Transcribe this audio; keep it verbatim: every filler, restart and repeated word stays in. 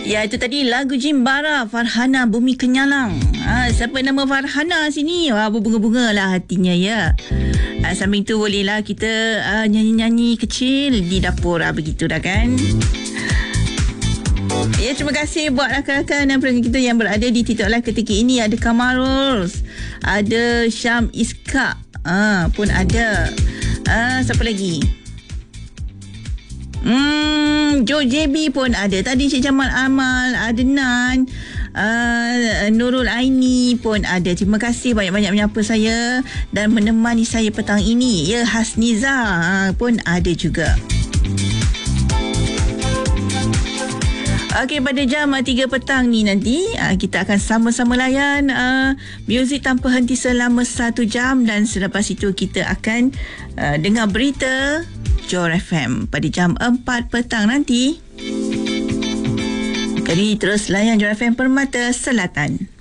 Ya, itu tadi lagu Jimbara, Farhana Bumi Kenyalang. Ha, siapa nama Farhana sini? Wah, berbunga-bunga lah hatinya ya. Ha, samping tu bolehlah kita uh, nyanyi-nyanyi kecil di dapur lah, begitu dah kan. Ya, terima kasih buat rakan-rakan dan pelanggan kita yang berada di TikTok Live ketika ini. Ada Kamarul, ada Syam Iska, ha, pun ada. Ha, siapa lagi? Hmm, Joe J B pun ada. Tadi Cik Jamal Amal, Adnan, uh, Nurul Aini pun ada. Terima kasih banyak-banyak menyapa saya dan menemani saya petang ini. Ya, Hasniza uh, pun ada juga. Okey, pada jam tiga petang ni nanti uh, kita akan sama-sama layan uh, muzik tanpa henti selama satu jam dan selepas itu kita akan uh, dengar berita Johor F M pada jam empat petang nanti. Jadi terus layan Johor F M Permata Selatan.